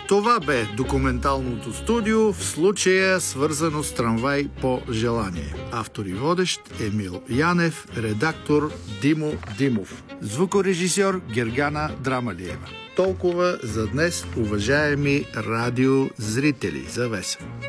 Това бе документалното студио, в случая свързано с трамвай по желание. Автор и водещ Емил Янев, редактор Димо Димов, звукорежисьор Гергана Драмалиева. Толкова за днес, уважаеми радиозрители. Завесен.